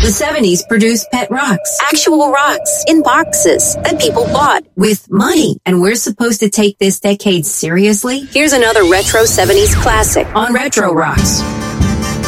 The 70s produced pet rocks. Actual rocks in boxes that people bought with money. And we're supposed to take this decade seriously? Here's another retro 70s classic on Retro Rocks.